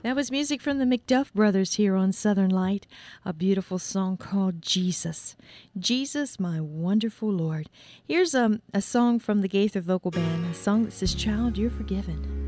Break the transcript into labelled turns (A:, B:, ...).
A: That was music from the McDuff Brothers here on Southern Light, a beautiful song called Jesus. Jesus, my wonderful Lord. Here's a song from the Gaither Vocal Band, a song that says, Child, you're forgiven.